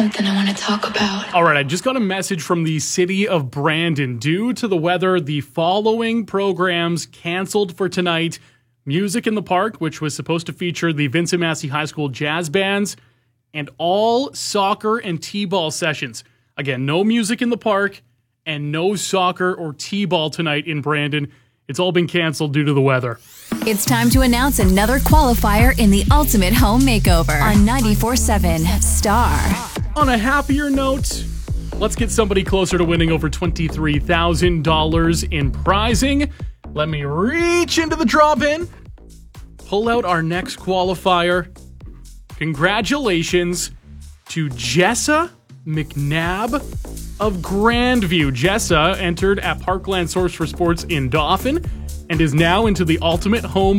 something I want to talk about. All right, I just got a message from the city of Brandon. Due to the weather, the following programs canceled for tonight. Music in the Park, which was supposed to feature the Vincent Massey High School jazz bands, and all soccer and t-ball sessions. Again, no music in the park and no soccer or t-ball tonight in Brandon. It's all been canceled due to the weather. It's time to announce another qualifier in the Ultimate Home Makeover on 94.7 Star. On a happier note, let's get somebody closer to winning over $23,000 in prizing. Let me reach into the drop-in, pull out our next qualifier. Congratulations to Jessa McNabb of Grandview. Jessa entered at Parkland Source for Sports in Dauphin and is now into the Ultimate Home